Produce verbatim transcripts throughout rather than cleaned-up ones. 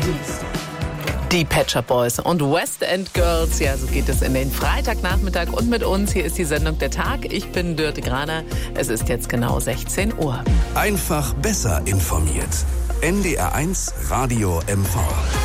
Die Pet Shop Boys und West End Girls. Ja, so geht es in den Freitagnachmittag und mit uns. Hier ist die Sendung Der Tag. Ich bin Dörte Graner. Es ist jetzt genau sechzehn Uhr. Einfach besser informiert. N D R eins Radio M V.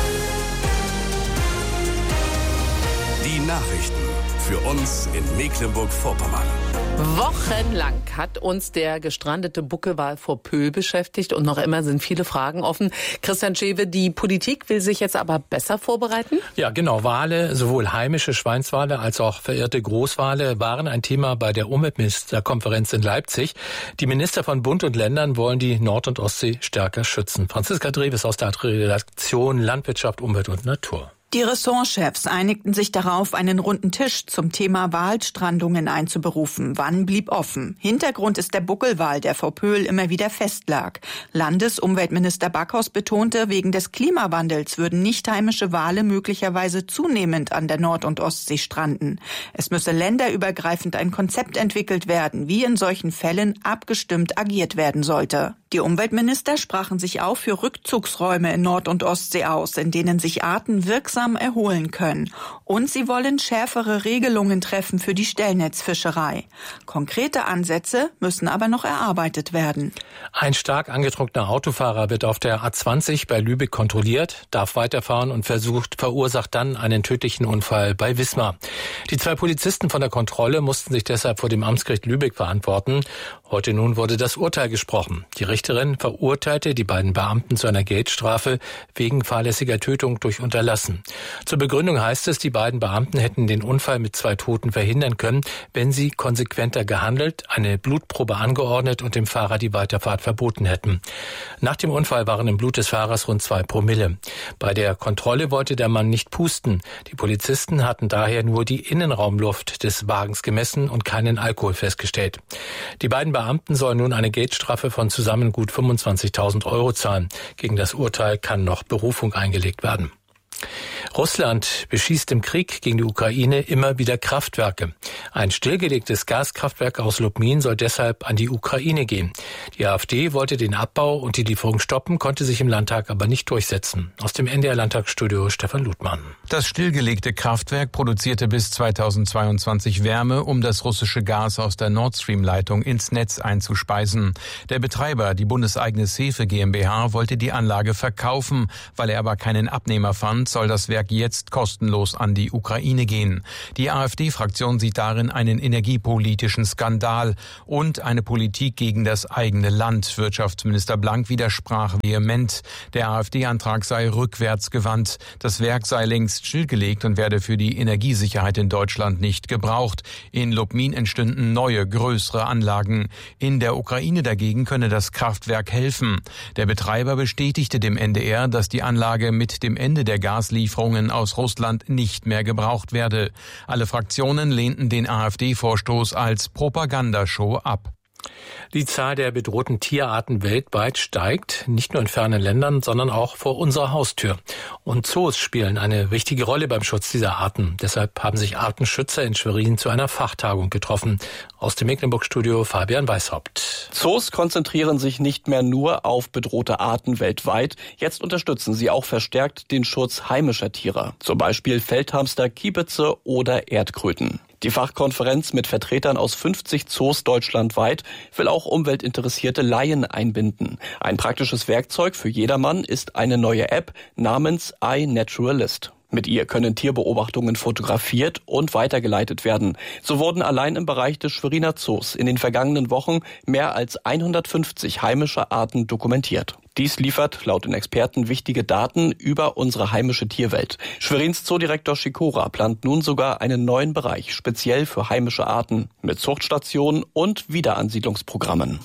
Die Nachrichten für uns in Mecklenburg-Vorpommern. Wochenlang hat uns der gestrandete Buckelwal vor Pöhl beschäftigt und noch immer sind viele Fragen offen. Christian Schewe, die Politik will sich jetzt aber besser vorbereiten? Ja, genau. Wale, sowohl heimische Schweinswale als auch verirrte Großwale, waren ein Thema bei der Umweltministerkonferenz in Leipzig. Die Minister von Bund und Ländern wollen die Nord- und Ostsee stärker schützen. Franziska Dreves aus der Redaktion Landwirtschaft, Umwelt und Natur. Die Ressortchefs einigten sich darauf, einen runden Tisch zum Thema Walstrandungen einzuberufen. Wann blieb offen? Hintergrund ist der Buckelwal, der vor Pöhl immer wieder festlag. Landesumweltminister Backhaus betonte, wegen des Klimawandels würden nicht heimische Wale möglicherweise zunehmend an der Nord- und Ostsee stranden. Es müsse länderübergreifend ein Konzept entwickelt werden, wie in solchen Fällen abgestimmt agiert werden sollte. Die Umweltminister sprachen sich auch für Rückzugsräume in Nord- und Ostsee aus, in denen sich Arten wirksam erholen können. Und sie wollen schärfere Regelungen treffen für die Stellnetzfischerei. Konkrete Ansätze müssen aber noch erarbeitet werden. Ein stark angetrunkener Autofahrer wird auf der A zwanzig bei Lübeck kontrolliert, darf weiterfahren und versucht, verursacht dann einen tödlichen Unfall bei Wismar. Die zwei Polizisten von der Kontrolle mussten sich deshalb vor dem Amtsgericht Lübeck verantworten. Heute nun wurde das Urteil gesprochen. Die Richterin verurteilte die beiden Beamten zu einer Geldstrafe wegen fahrlässiger Tötung durch Unterlassen. Zur Begründung heißt es, die beiden Beamten hätten den Unfall mit zwei Toten verhindern können, wenn sie konsequenter gehandelt, eine Blutprobe angeordnet und dem Fahrer die Weiterfahrt verboten hätten. Nach dem Unfall waren im Blut des Fahrers rund zwei Promille. Bei der Kontrolle wollte der Mann nicht pusten. Die Polizisten hatten daher nur die Innenraumluft des Wagens gemessen und keinen Alkohol festgestellt. Die beiden Beamten sollen nun eine Geldstrafe von zusammen gut fünfundzwanzigtausend Euro zahlen. Gegen das Urteil kann noch Berufung eingelegt werden. Russland beschießt im Krieg gegen die Ukraine immer wieder Kraftwerke. Ein stillgelegtes Gaskraftwerk aus Lubmin soll deshalb an die Ukraine gehen. Die AfD wollte den Abbau und die Lieferung stoppen, konnte sich im Landtag aber nicht durchsetzen. Aus dem N D R-Landtagsstudio Stefan Ludmann. Das stillgelegte Kraftwerk produzierte bis zweitausendzweiundzwanzig Wärme, um das russische Gas aus der Nord Stream-Leitung ins Netz einzuspeisen. Der Betreiber, die bundeseigene Sefe GmbH, wollte die Anlage verkaufen. Weil er aber keinen Abnehmer fand, soll das Werk jetzt kostenlos an die Ukraine gehen. Die AfD-Fraktion sieht darin einen energiepolitischen Skandal und eine Politik gegen das eigene Land. Wirtschaftsminister Blank widersprach vehement. Der AfD-Antrag sei rückwärtsgewandt. Das Werk sei längst stillgelegt und werde für die Energiesicherheit in Deutschland nicht gebraucht. In Lubmin entstünden neue, größere Anlagen. In der Ukraine dagegen könne das Kraftwerk helfen. Der Betreiber bestätigte dem N D R, dass die Anlage mit dem Ende der Gaslieferungen aus Russland nicht mehr gebraucht werde. Alle Fraktionen lehnten den AfD-Vorstoß als Propagandashow ab. Die Zahl der bedrohten Tierarten weltweit steigt, nicht nur in fernen Ländern, sondern auch vor unserer Haustür. Und Zoos spielen eine wichtige Rolle beim Schutz dieser Arten. Deshalb haben sich Artenschützer in Schwerin zu einer Fachtagung getroffen. Aus dem Mecklenburg-Studio Fabian Weishaupt. Zoos konzentrieren sich nicht mehr nur auf bedrohte Arten weltweit. Jetzt unterstützen sie auch verstärkt den Schutz heimischer Tiere. Zum Beispiel Feldhamster, Kiebitze oder Erdkröten. Die Fachkonferenz mit Vertretern aus fünfzig Zoos deutschlandweit will auch umweltinteressierte Laien einbinden. Ein praktisches Werkzeug für jedermann ist eine neue App namens iNaturalist. Mit ihr können Tierbeobachtungen fotografiert und weitergeleitet werden. So wurden allein im Bereich des Schweriner Zoos in den vergangenen Wochen mehr als hundertfünfzig heimische Arten dokumentiert. Dies liefert laut den Experten wichtige Daten über unsere heimische Tierwelt. Schwerins Zoodirektor Schikora plant nun sogar einen neuen Bereich, speziell für heimische Arten, mit Zuchtstationen und Wiederansiedlungsprogrammen.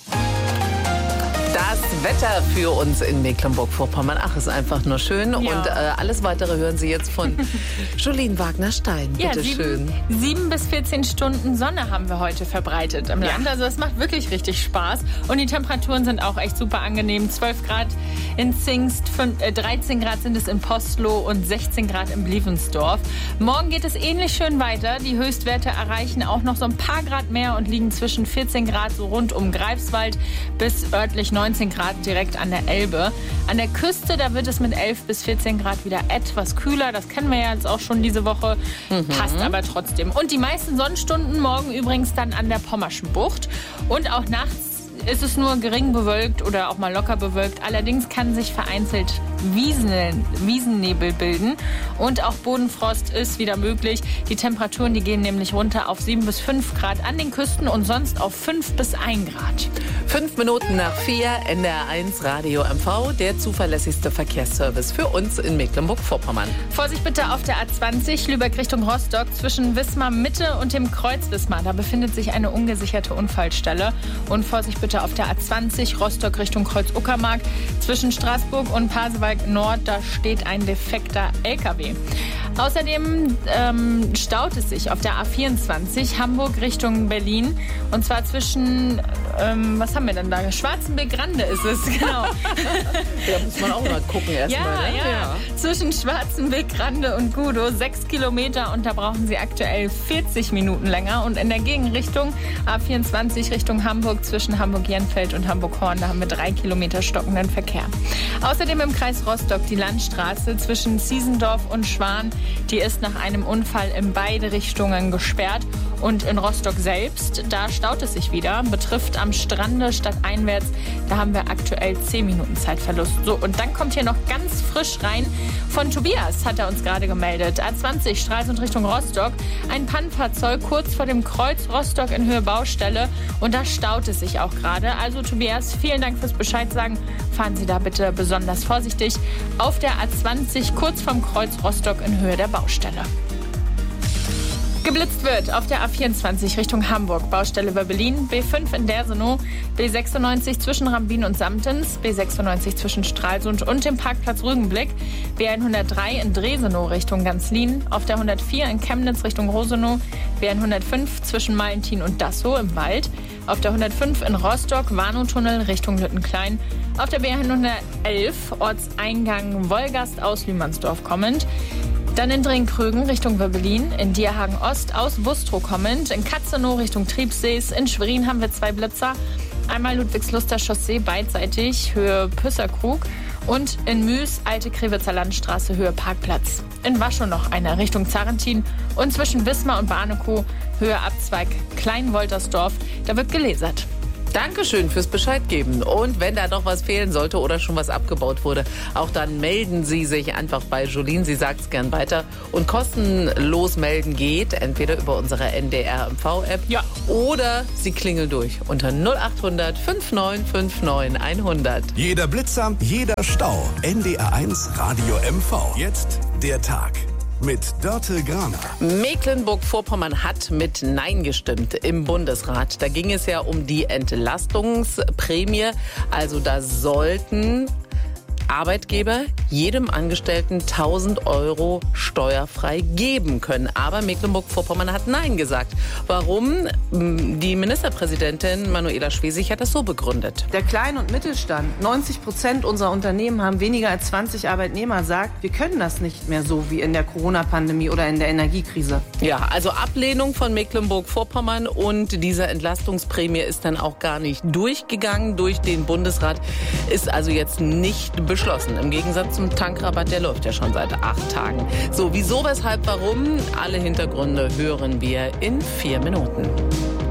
Das Wetter für uns in Mecklenburg-Vorpommern. Ach, ist einfach nur schön. Ja. Und äh, alles Weitere hören Sie jetzt von Jolien Wagner-Stein. Bitte ja, sieben, schön. Sieben bis vierzehn Stunden Sonne haben wir heute verbreitet im Ja. Land. Also es macht wirklich richtig Spaß. Und die Temperaturen sind auch echt super angenehm. zwölf Grad in Zingst, fünf, äh, dreizehn Grad sind es in Postloh und sechzehn Grad in Blievensdorf. Morgen geht es ähnlich schön weiter. Die Höchstwerte erreichen auch noch so ein paar Grad mehr und liegen zwischen vierzehn Grad so rund um Greifswald bis örtlich neunzehn Grad Grad direkt an der Elbe. An der Küste, da wird es mit elf bis vierzehn Grad wieder etwas kühler. Das kennen wir ja jetzt auch schon diese Woche. Mhm. Passt aber trotzdem. Und die meisten Sonnenstunden morgen übrigens dann an der Pommerschen Bucht. Und auch nachts ist es nur gering bewölkt oder auch mal locker bewölkt. Allerdings kann sich vereinzelt Wiesen, Wiesennebel bilden. Und auch Bodenfrost ist wieder möglich. Die Temperaturen, die gehen nämlich runter auf sieben bis fünf Grad an den Küsten und sonst auf fünf bis ein Grad. Fünf Minuten nach vier, N D R eins Radio M V, der zuverlässigste Verkehrsservice für uns in Mecklenburg-Vorpommern. Vorsicht bitte auf der A zwanzig, Lübeck Richtung Rostock, zwischen Wismar Mitte und dem Kreuz Wismar. Da befindet sich eine ungesicherte Unfallstelle. Und Vorsicht bitte auf der A zwanzig, Rostock Richtung Kreuz Uckermark, zwischen Straßburg und Pasewalk Nord, da steht ein defekter L K W. Außerdem ähm, staut es sich auf der A vierundzwanzig, Hamburg Richtung Berlin. Und zwar zwischen, ähm, was haben wir denn da? Schwarzenbeck-Grande ist es, genau. Da muss man auch mal gucken erstmal. Ja, ne? ja, ja. Zwischen Schwarzenbeck-Grande und Gudow, sechs Kilometer. Und da brauchen Sie aktuell vierzig Minuten länger. Und in der Gegenrichtung A vierundzwanzig Richtung Hamburg, zwischen Hamburg-Jenfeld und Hamburg-Horn, da haben wir drei Kilometer stockenden Verkehr. Außerdem im Kreis Rostock die Landstraße zwischen Ziesendorf und Schwan. Die ist nach einem Unfall in beide Richtungen gesperrt. Und in Rostock selbst, da staut es sich wieder. Betrifft am Strande stadteinwärts, da haben wir aktuell zehn Minuten Zeitverlust. So, und dann kommt hier noch ganz frisch rein. Von Tobias hat er uns gerade gemeldet. A zwanzig, Stralsund Richtung Rostock. Ein Pannenfahrzeug kurz vor dem Kreuz Rostock in Höhe Baustelle. Und da staut es sich auch gerade. Also Tobias, vielen Dank fürs Bescheid sagen. Fahren Sie da bitte besonders vorsichtig. Auf der A zwanzig, kurz vom Kreuz Rostock in Höhe der Baustelle. Geblitzt wird auf der A vierundzwanzig Richtung Hamburg, Baustelle über Berlin, B fünf in Dersenow, B sechsundneunzig zwischen Rambin und Samtens, B sechsundneunzig zwischen Stralsund und dem Parkplatz Rügenblick, B hundertdrei in Dresenow Richtung Ganzlin, auf der hundertvier in Chemnitz Richtung Rosenow, B hundertfünf zwischen Malentin und Dassow im Wald, auf der hundertfünf in Rostock, Warnow-Tunnel Richtung Lüttenklein, auf der B hundertelf Ortseingang Wolgast aus Lühmannsdorf kommend, dann in Dringkrügen Richtung Wöbbelin, in Dierhagen Ost aus Bustrow kommend, in Katzenow Richtung Triebsees, in Schwerin haben wir zwei Blitzer, einmal Ludwigsluster Chaussee beidseitig, Höhe Püsserkrug und in Müs, Alte Krewitzer Landstraße, Höhe Parkplatz. In Waschow noch einer Richtung Zarentin und zwischen Wismar und Barnekow, Höhe Abzweig Kleinwoltersdorf, da wird gelasert. Dankeschön fürs Bescheid geben. Und wenn da noch was fehlen sollte oder schon was abgebaut wurde, auch dann melden Sie sich einfach bei Jolien. Sie sagt es gern weiter. Und kostenlos melden geht entweder über unsere N D R M V-App, ja, oder Sie klingeln durch unter null acht hundert neunundfünfzig neunundfünfzig hundert. Jeder Blitzer, jeder Stau. N D R eins Radio M V. Jetzt der Tag. Mit Dörte Graner. Mecklenburg-Vorpommern hat mit Nein gestimmt im Bundesrat. Da ging es ja um die Entlastungsprämie. Also da sollten Arbeitgeber jedem Angestellten tausend Euro steuerfrei geben können. Aber Mecklenburg-Vorpommern hat Nein gesagt. Warum? Die Ministerpräsidentin Manuela Schwesig hat das so begründet. Der Klein- und Mittelstand, neunzig Prozent unserer Unternehmen haben weniger als zwanzig Arbeitnehmer, sagt, wir können das nicht mehr so wie in der Corona-Pandemie oder in der Energiekrise. Ja, also Ablehnung von Mecklenburg-Vorpommern und diese Entlastungsprämie ist dann auch gar nicht durchgegangen durch den Bundesrat, ist also jetzt nicht beschlossen. Im Gegensatz zum Tankrabatt, der läuft ja schon seit acht Tagen. So, wieso, weshalb, warum? Alle Hintergründe hören wir in vier Minuten.